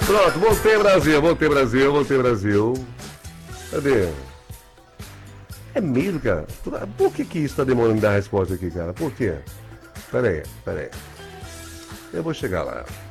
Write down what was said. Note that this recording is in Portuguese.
Pronto, voltei Brasil, voltei Brasil, voltei Brasil. Cadê? É mesmo, cara? Por que isso tá demorando de dar resposta aqui, cara? Por quê? Pera aí. Eu vou chegar lá.